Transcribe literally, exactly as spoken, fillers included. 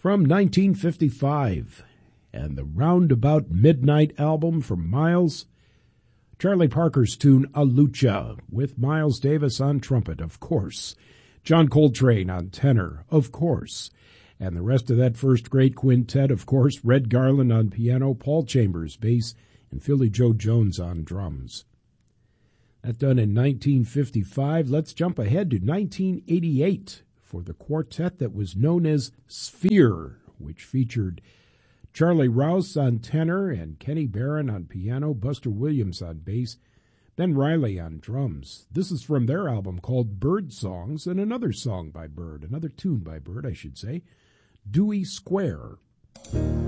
from nineteen fifty-five, and the Roundabout Midnight album from Miles. Charlie Parker's tune, A Lucha, with Miles Davis on trumpet, of course. John Coltrane on tenor, of course. And the rest of that first great quintet, of course, Red Garland on piano, Paul Chambers bass, and Philly Joe Jones on drums. That done in nineteen fifty-five. Let's jump ahead to nineteen eighty-eight for the quartet that was known as Sphere, which featured Charlie Rouse on tenor and Kenny Barron on piano, Buster Williams on bass, Ben Riley on drums. This is from their album called Bird Songs, and another song by Bird, another tune by Bird, I should say, Dewey Square.